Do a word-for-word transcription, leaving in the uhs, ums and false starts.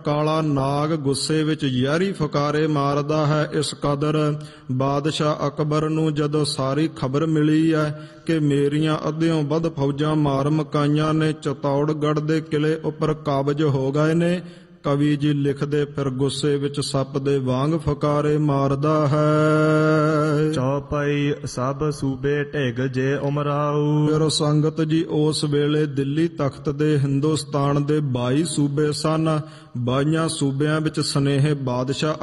ਕਾਲਾ ਨਾਗ ਗੁੱਸੇ ਵਿੱਚ ਜ਼ਹਿਰੀ ਫੁਕਾਰੇ ਮਾਰਦਾ ਹੈ। ਇਸ ਕਦਰ ਬਾਦਸ਼ਾਹ ਅਕਬਰ ਨੂੰ ਜਦੋਂ ਸਾਰੀ ਖਬਰ ਮਿਲੀ ਹੈ ਕਿ ਮੇਰੀਆਂ ਅੱਧਿਓਂ ਵੱਧ ਫੌਜਾਂ ਮਾਰ ਮੁਕਾਈਆਂ ਨੇ, ਚਿਤੌੜਗੜ੍ਹ ਦੇ ਕਿਲੇ ਉੱਪਰ ਕਾਬਜ ਹੋ ਗਏ ਨੇ, ਕਵੀ ਜੀ ਲਿਖਦੇ ਫਿਰ ਗੁੱਸੇ ਵਿੱਚ ਸੱਪ ਦੇ ਵਾਂਗ ਫੁਕਾਰੇ ਮਾਰਦਾ ਹੈ। ਚੌਪਈ ਸਭ ਸੂਬੇ ਢਿਗ ਜੇ ਉਮਰਾਊ। ਫਿਰ ਸੰਗਤ ਜੀ ਉਸ ਵੇਲੇ ਦਿੱਲੀ ਤਖਤ ਦੇ ਹਿੰਦੁਸਤਾਨ ਦੇ ਬਾਈ ਸੂਬੇ ਸਨ। ਬਾਈਆਂ ਸੂਬਿਆਂ ਵਿੱਚ ਸਨੇਹ ਬਾਦਸ਼ਾਹ